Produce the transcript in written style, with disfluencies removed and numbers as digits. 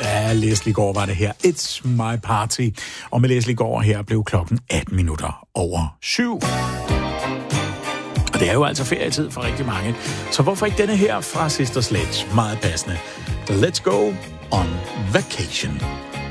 Ja, Leslie Gore var det her. It's my party. Og med Leslie Gore her blev klokken 7:18. Og det er jo altså ferietid for rigtig mange. Så hvorfor ikke denne her fra Sister Sledge? Meget passende. Let's go on vacation.